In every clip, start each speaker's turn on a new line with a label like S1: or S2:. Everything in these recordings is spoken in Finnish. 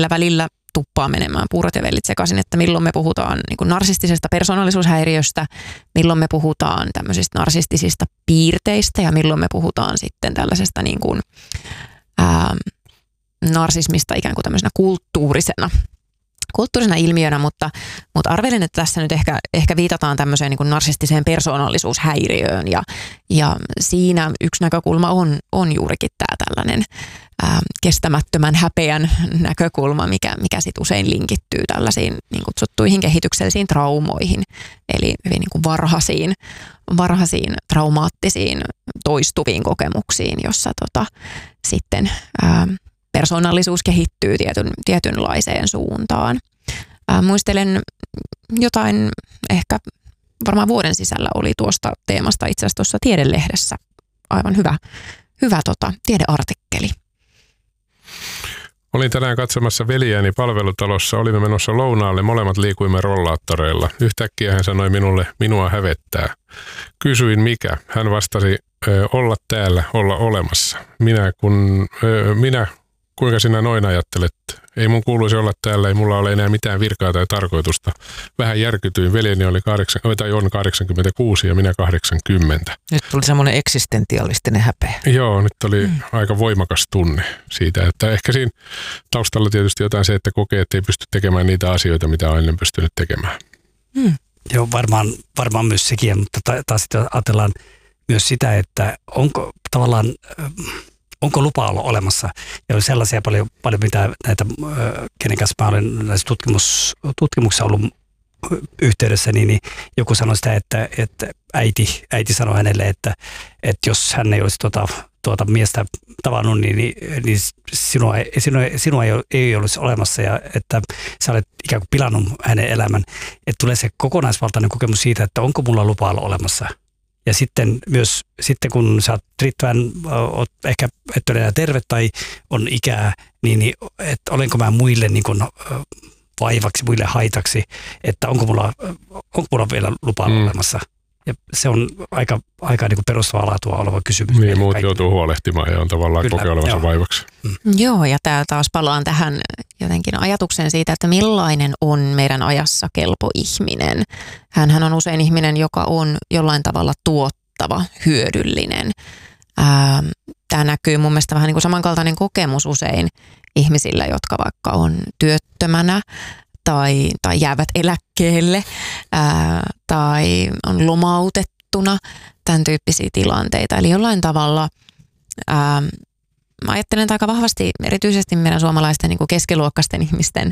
S1: sillä välillä tuppaa menemään puurot ja vellit sekaisin, että milloin me puhutaan niin kuin narsistisesta persoonallisuushäiriöstä, milloin me puhutaan tämmöisistä narsistisista piirteistä ja milloin me puhutaan sitten tällaisesta niin kuin, narsismista ikään kuin tämmöisenä kulttuurisena ilmiönä, mutta arvelen, että tässä nyt ehkä viitataan tämmöiseen niin kuin narsistiseen persoonallisuushäiriöön ja siinä yksi näkökulma on juurikin tämä tällainen kestämättömän häpeän näkökulma, mikä sit usein linkittyy tällaisiin niin kutsuttuihin kehityksellisiin traumoihin, eli hyvin niin kuin varhaisiin traumaattisiin toistuviin kokemuksiin, jossa sitten persoonallisuus kehittyy tietynlaiseen suuntaan. Muistelen jotain, ehkä varmaan vuoden sisällä oli tuosta teemasta itse asiassa tuossa Tiedelehdessä aivan hyvä tiedeartikkeli.
S2: Olin tänään katsomassa veljääni palvelutalossa, olimme menossa lounaalle, molemmat liikuimme rollaattoreilla. Yhtäkkiä hän sanoi minulle, minua hävettää. Kysyin mikä, hän vastasi, olla täällä, olla olemassa. Kuinka sinä noin ajattelet? Ei mun kuuluisi olla täällä, ei mulla ole enää mitään virkaa tai tarkoitusta. Vähän järkytyin, veljeni on 86 ja minä 80.
S3: Nyt tuli semmoinen eksistentialistinen häpeä.
S2: Joo, nyt oli aika voimakas tunne siitä, että ehkä siinä taustalla tietysti jotain se, että kokee, että ei pysty tekemään niitä asioita, mitä on ennen pystynyt tekemään.
S4: Joo, varmaan myös sekin, mutta taas sitten ajatellaan myös sitä, että onko lupa olla olemassa? Ja on sellaisia paljon mitä näitä, kenen kanssa mä olen näissä tutkimuksissa ollut yhteydessä, niin joku sanoi sitä, että äiti sanoi hänelle, että jos hän ei olisi tuota miestä tavannut, niin sinua ei olisi olemassa ja että sä olet ikään kuin pilannut hänen elämän. Että tulee se kokonaisvaltainen kokemus siitä, että onko mulla lupa olla olemassa. Ja sitten myös kun sä oot riittävän, ehkä et ole enää terve tai on ikää, niin että olenko mä muille niin kuin vaivaksi, muille haitaksi, että onko mulla vielä lupa olemassa. Ja se on aika niin kuin perustavaa laatua oleva kysymys.
S2: Niin, muut joutuu huolehtimaan ja on tavallaan kokee olevansa vaivaksi.
S1: Joo, ja täällä taas palaan tähän jotenkin ajatukseen siitä, että millainen on meidän ajassa kelpo ihminen. Hänhän on usein ihminen, joka on jollain tavalla tuottava, hyödyllinen. Tämä näkyy mun mielestä vähän niin kuin samankaltainen kokemus usein ihmisillä, jotka vaikka on työttömänä tai jäävät eläkkeelle tai on lomautettuna, tämän tyyppisiä tilanteita. Eli jollain tavalla mä ajattelen aika vahvasti erityisesti meidän suomalaisten niin kuin keskiluokkaisten ihmisten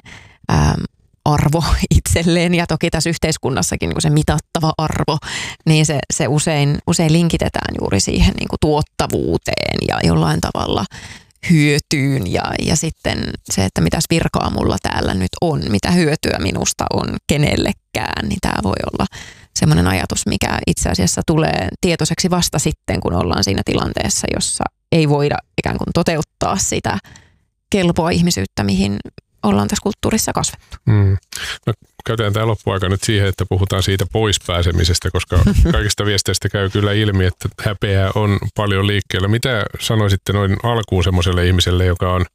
S1: arvo itselleen ja toki tässä yhteiskunnassakin niin kuin se mitattava arvo, niin se usein linkitetään juuri siihen niin kuin tuottavuuteen ja jollain tavalla hyötyyn ja sitten se, että mitäs virkaa mulla täällä nyt on, mitä hyötyä minusta on kenellekään, niin tämä voi olla semmoinen ajatus, mikä itse asiassa tulee tietoiseksi vasta sitten, kun ollaan siinä tilanteessa, jossa ei voida ikään kuin toteuttaa sitä kelpoa ihmisyyttä, mihin ollaan tässä kulttuurissa kasvettu.
S2: No, käytetään tämä loppuaika nyt siihen, että puhutaan siitä poispääsemisestä, koska kaikista viesteistä käy kyllä ilmi, että häpeää on paljon liikkeellä. Mitä sanoisitte noin alkuun semmoiselle ihmiselle, joka on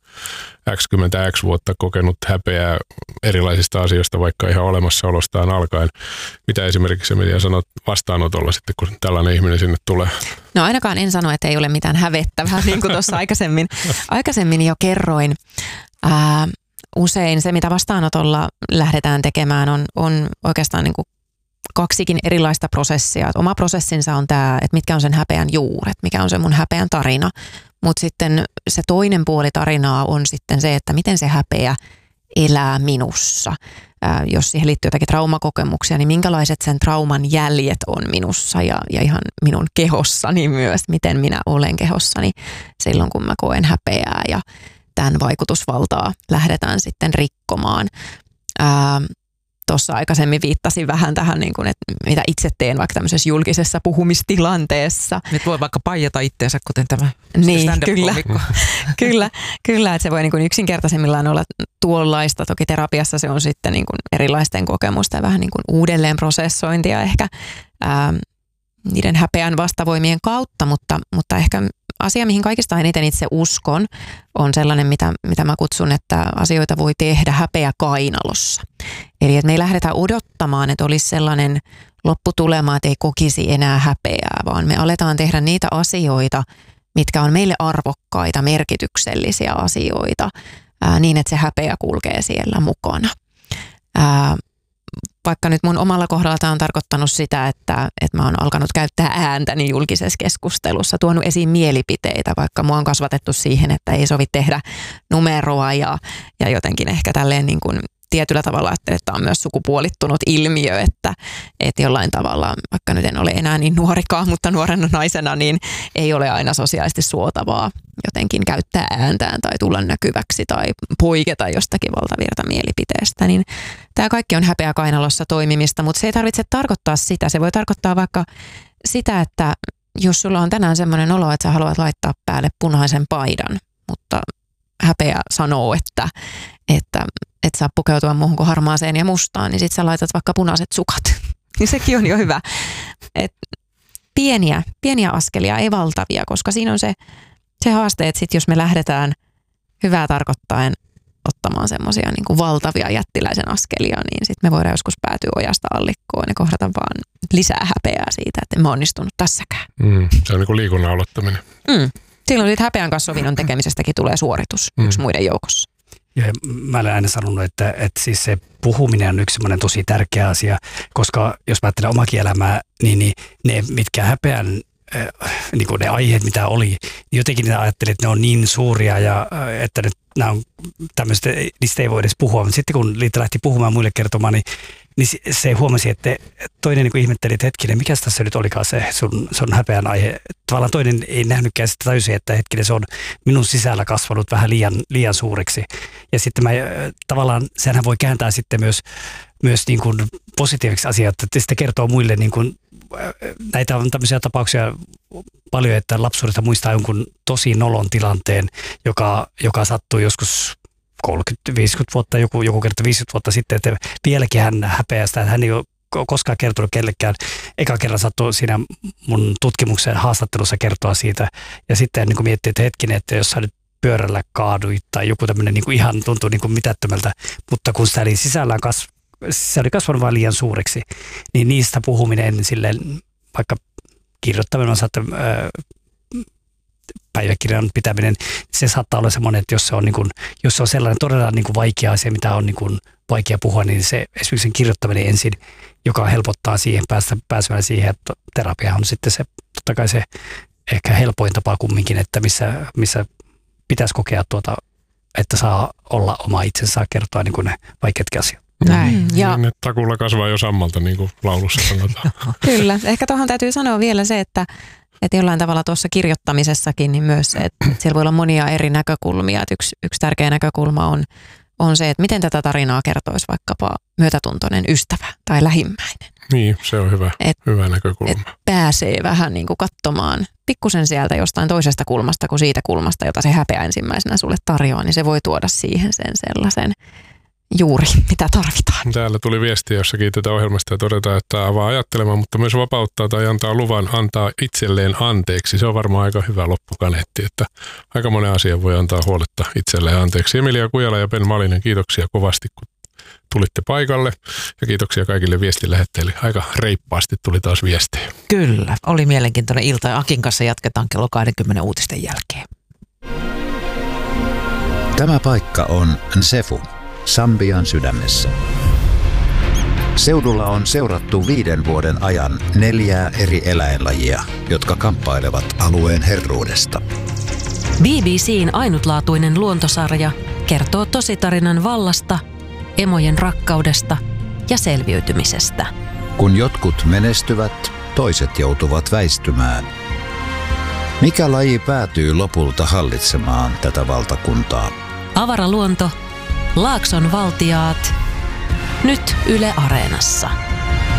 S2: X vuotta kokenut häpeää erilaisista asioista, vaikka ihan olemassaolostaan alkaen? Mitä esimerkiksi Emilia sanot vastaanotolla sitten, kun tällainen ihminen sinne tulee?
S1: No ainakaan en sano, että ei ole mitään hävettävää, niin kuin tuossa aikaisemmin jo kerroin. Usein se, mitä vastaanotolla lähdetään tekemään, on oikeastaan niin kuin kaksikin erilaista prosessia. Oma prosessinsa on tämä, että mitkä on sen häpeän juuret, mikä on se mun häpeän tarina. Mutta sitten se toinen puoli tarinaa on sitten se, että miten se häpeä elää minussa. Jos siihen liittyy jotakin traumakokemuksia, niin minkälaiset sen trauman jäljet on minussa ja ihan minun kehossani myös, miten minä olen kehossani silloin, kun mä koen häpeää ja tämän vaikutusvaltaa lähdetään sitten rikkomaan. Tuossa aikaisemmin viittasin vähän tähän, niin kuin, että mitä itse teen vaikka tämmöisessä julkisessa puhumistilanteessa.
S3: Nyt voi vaikka paijata itseensä, kuten tämä
S1: niin, kyllä, että se voi niin kuin yksinkertaisemmillaan olla tuollaista. Toki terapiassa se on sitten niin kuin erilaisten kokemusten vähän niin kuin uudelleen prosessointia ehkä niiden häpeän vastavoimien kautta, mutta ehkä asia, mihin kaikista eniten itse uskon, on sellainen, mitä mä kutsun, että asioita voi tehdä häpeä kainalossa. Eli että me ei lähdetä odottamaan, että olisi sellainen lopputulema, että ei kokisi enää häpeää, vaan me aletaan tehdä niitä asioita, mitkä on meille arvokkaita, merkityksellisiä asioita, niin että se häpeä kulkee siellä mukana. Vaikka nyt mun omalla kohdalla tämä on tarkoittanut sitä, että mä oon alkanut käyttää ääntäni julkisessa keskustelussa, tuonut esiin mielipiteitä, vaikka mua on kasvatettu siihen, että ei sovi tehdä numeroa ja jotenkin ehkä tälleen niin kuin tietyllä tavalla ajattelen, että tämä on myös sukupuolittunut ilmiö, että jollain tavalla, vaikka nyt en ole enää niin nuorikaan, mutta nuorena naisena, niin ei ole aina sosiaalisesti suotavaa jotenkin käyttää ääntään tai tulla näkyväksi tai poiketa jostakin valtavirta mielipiteestä. Niin tämä kaikki on häpeä kainalossa toimimista, mutta se ei tarvitse tarkoittaa sitä. Se voi tarkoittaa vaikka sitä, että jos sulla on tänään semmoinen olo, että sä haluat laittaa päälle punaisen paidan, mutta häpeä sanoo, että et saa pukeutua muuhun kuin harmaaseen ja mustaan, niin sit sä laitat vaikka punaiset sukat. Niin sekin on jo hyvä. Et pieniä askelia, ei valtavia, koska siinä on se haaste, että sit jos me lähdetään hyvää tarkoittaen ottamaan semmoisia niin kuin valtavia jättiläisen askelia, niin sitten me voidaan joskus päätyä ojasta allikkoon ja kohdata vaan lisää häpeää siitä, että en mä onnistunut tässäkään.
S2: Se on niin kuin liikunnan aloittaminen.
S1: Silloin siitä häpeän kanssa sovinnon tekemisestäkin tulee suoritus yksi muiden joukossa.
S4: Ja mä olen aina sanonut, että siis se puhuminen on yksi semmoinen tosi tärkeä asia, koska jos mä ajattelen omakin elämää, niin ne mitkä häpeän, niin kuin ne aiheet mitä oli, niin jotenkin niitä ajattelin, että ne on niin suuria ja että nämä on tämmöiset, niistä ei voi edes puhua. Mutta sitten kun Liita lähti puhumaan muille kertomaan, niin se huomasi, että toinen niin kuin ihmetteli, että hetkinen, mikä tässä nyt olikaan se sun häpeän aihe. Tavallaan toinen ei nähnytkään sitä täysin, että hetkinen, se on minun sisällä kasvanut vähän liian suureksi. Ja sitten tavallaan sehän voi kääntää sitten myös niin kuin positiiviseksi asiat, että sitten kertoo muille, niin kuin, näitä on tämmöisiä tapauksia paljon, että lapsuudesta muistaa jonkun tosi nolon tilanteen, joka sattui joskus 30-50 vuotta, joku kerta 50 vuotta sitten, että vieläkin hän häpeää sitä, että hän ei ole koskaan kertonut kellekään. Eka kerran sattui siinä mun tutkimuksen haastattelussa kertoa siitä, ja sitten niin miettii, että hetkinen, että jos sä nyt pyörällä kaaduit tai joku tämmöinen niin ihan tuntuu niin mitättömältä, mutta kun sitä oli sisällään se oli kasvanut vain liian suureksi, niin niistä puhuminen silleen, vaikka kirjoittaminen päiväkirjan pitäminen, se saattaa olla semmoinen, että jos se on sellainen todella niin kuin vaikea asia, mitä on niin kuin vaikea puhua, niin se esimerkiksi sen kirjoittaminen ensin, joka helpottaa siihen, pääsemään siihen, että terapia on sitten se, totta kai se ehkä helpoin tapa kumminkin, että missä pitäisi kokea että saa olla oma itsensä, saa kertoa niin kuin ne vaikeatkin asiat.
S1: Näin. Ja
S2: niin, takulla kasvaa jo sammalta, niin kuin laulussa sanotaan.
S1: Kyllä. Ehkä tuohon täytyy sanoa vielä se, että jollain tavalla tuossa kirjoittamisessakin niin myös se, että siellä voi olla monia eri näkökulmia. Että yksi tärkeä näkökulma on se, että miten tätä tarinaa kertoisi vaikkapa myötätuntoinen ystävä tai lähimmäinen.
S2: Niin, se on hyvä näkökulma.
S1: Et pääsee vähän niin kuin katsomaan pikkusen sieltä jostain toisesta kulmasta kuin siitä kulmasta, jota se häpeä ensimmäisenä sulle tarjoaa, niin se voi tuoda siihen sen sellaisen juuri, mitä tarvitaan.
S2: Täällä tuli viestiä, jossa kiitetään ohjelmasta ja todetaan, että avaa ajattelemaan, mutta myös vapauttaa tai antaa luvan antaa itselleen anteeksi. Se on varmaan aika hyvä loppukaneetti, että aika monen asian voi antaa huoletta itselleen anteeksi. Emilia Kujala ja Ben Malinen, kiitoksia kovasti, kun tulitte paikalle. Ja kiitoksia kaikille viestinlähettäjille. Aika reippaasti tuli taas viestejä.
S3: Kyllä, oli mielenkiintoinen ilta ja Akin kanssa jatketaan kello 20 uutisten jälkeen.
S5: Tämä paikka on Nsefu, Sambian sydämessä. Seudulla on seurattu 5 vuoden ajan 4 eri eläinlajia, jotka kamppailevat alueen herruudesta.
S6: BBC:n ainutlaatuinen luontosarja kertoo tositarinan vallasta, emojen rakkaudesta ja selviytymisestä.
S5: Kun jotkut menestyvät, toiset joutuvat väistymään. Mikä laji päätyy lopulta hallitsemaan tätä valtakuntaa?
S6: Avara luonto, Laakson valtiaat, nyt Yle Areenassa.